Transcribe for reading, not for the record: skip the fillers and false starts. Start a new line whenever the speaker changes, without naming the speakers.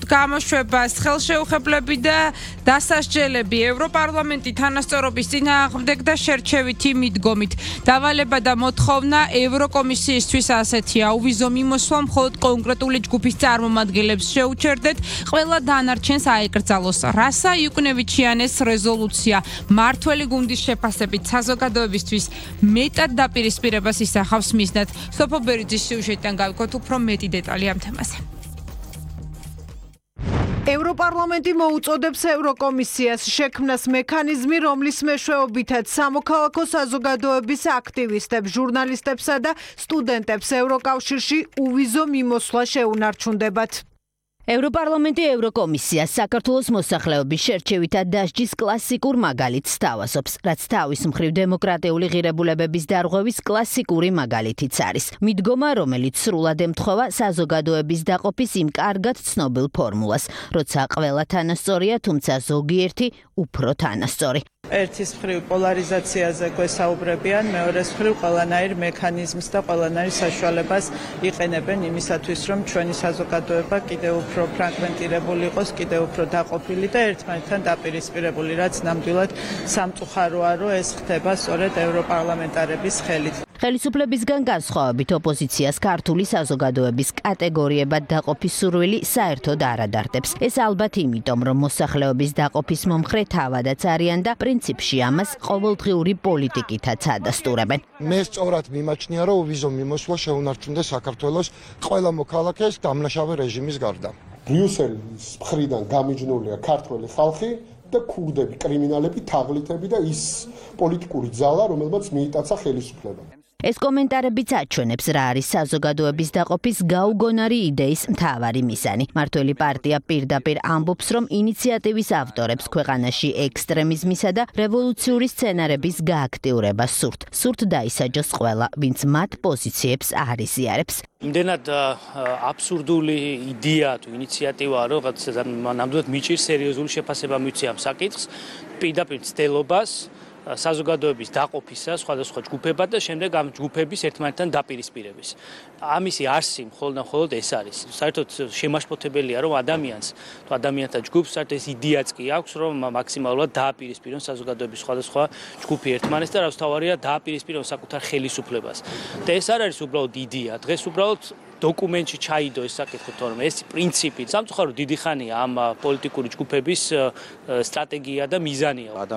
გამოშვებას ხელშეუხებლები და დასასჯელები ევროპარლამენტი თანასწორობის წინააღმდეგ და შერჩევითი მიდგომით. დავალება და მოთხოვნა ევროკომისიისთვის ასეთია. უვიზო მიმოსვლა მხოლოდ კონკრეტული ჯგუფის წარმომადგენლებს შეუჩერდეთ, ყველა დანარჩენს აეკრძალოს. რასა იუკნევით შეანეს რეზოლუცია მართველი გუნდის შეფასებით საზოგადოებისთვის მეტად დაპირისპირებას ისახავს მიზნად. სოფო ბერიძის სიუჟეტიდან გავიქოთ უფრო მეტი დეტალი ამ თემაზე.
ევროპარლამენტი მოუწოდებს ევროკომისიას შექმნას მექანიზმი, რომლის მეშვეობითაც სამოქალაქო საზოგადოების აქტივისტებს, ჟურნალისტებსა და სტუდენტებს ევროკავშირში უვიზო მიმოსვლა შეუნარჩუნდებათ.
ევროპარლამენტი ევროკომისიას საქართველოს მოსახლეობის შერჩევითად დასჯის კლასიკურ მაგალითს სთავაზობს, რაც თავის მხრივ დემოკრატიული ღირებულებების დარღვევის კლასიკური მაგალითიც არის. მიდგომა, რომელიც სრულად ემთხვევა საზოგადოების დაყოფის იმ კარგად ცნობილ ფორმულას, როცა ყველა თანასწორია, თუმცა ზოგიერთი უფრო თანასწორი.
ერთის მხრივ პოლარიზაციაზე გვესაუბრებიან, მეორეს მხრივ ყველანაირ მექანიზმს და ყველანაირ საშუალებას იყენებენ იმისათვის, რომ ჩვენი საზოგადოება კიდევ უფრო ფრაგმენტირებული იყოს, კიდევ უფრო დაყოფილი და ერთმანეთთან დაპირისპირებული, რაც ნამდვილად სამწუხაროა, რომ ეს ხდება სწორედ ევროპარლამენტარების ხელით.
ხელისუფლებისგან განსხვავებით ოპოზიციას ქართული საზოგადოების კატეგორიებად დაყოფის სურვილი საერთოდ არ ადარდებს. ეს ალბათ იმიტომ, რომ მოსახლეობის დაყოფის მომხრე თავადაც არიან და პრინციპში ამას ყოველდღიური პოლიტიკითაც ადასტურებენ.
მე სწორად მიმაჩნია, რომ უვიზო მიმოსვლა შეუნარჩუნდეს საქართველოს ყველა მოქალაქეს დამნაშავე რეჟიმის გარდა.
ბრიუსელის მხრიდან გამიჯნულია ქართველი ხალხი და ქურდები, კრიმინალები, თაღლითები და ის პოლიტიკური ძალა, რომელმაც მიიტაცა ხელისუფლება.
ეს კომენტარებიც აჩვენებს, რა არის საზოგადოების დაყოფის გაუგონარი იდეის მთავარი მიზანი. მართველი პარტია პირდაპირ ამბობს, რომ ინიციატივის ავტორებს ქვეყანაში ექსტრემიზმისა და რევოლუციური სცენარების გააქტიურებას სურთ. სურთ დაისაჯოს ყველა, ვინც მათ პოზიციებს არ იზიარებს.
იმდენად აბსურდული იდეა თუ ინიციატივაა, რომ ნამდვილად მიჭირს სერიოზული შეფასება მივცი ამ საკითხს, პირდაპირ ცდელობას საზოგადოების დაყოფისა სხვადასხვა ჯგუფებად და შემდეგ ამ ჯგუფების ერთმანეთთან დაპირისპირების. ამისი არსი მხოლოდ ეს არის. საერთოდ შემაშფოთებელია, რომ ადამიანს თუ ადამიანთა ჯგუფს საერთოდ ეს იდეაც კი აქვს, რომ მაქსიმალურად დააპირისპირონ საზოგადოების სხვადასხვა ჯგუფი ერთმანეთს და რაც თავარია დააპირისპირონ საკუთარ ხელისუფლებას. და ეს არ არის უბრალოდ იდეა. დღეს უბრალოდ დოკუმენტში ჩაიდო ეს საკითხი, თორემ ეს პრინციპი სამწუხაროდ დიდი ხანია ამ პოლიტიკური ჯგუფების სტრატეგია და მიზანია.